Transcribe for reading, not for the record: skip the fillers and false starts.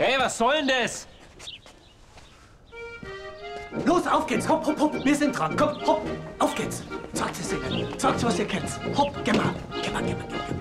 Ey, was soll denn das? Los, auf geht's. Hopp, hopp, hopp. Wir sind dran. Komm, hopp. Auf geht's. Sagt es ihnen. Sagt, was ihr kennt. Hopp, geh mal. Geh mal, geh mal, geh mal.